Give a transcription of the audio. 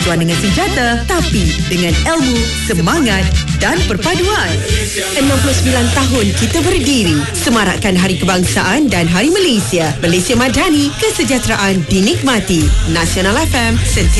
bermusuhan dengan senjata, tapi dengan ilmu, semangat dan perpaduan. 69 tahun kita berdiri, semarakkan Hari Kebangsaan dan Hari Malaysia. Malaysia Madani, kesejahteraan dinikmati. Nasional FM, sentiasa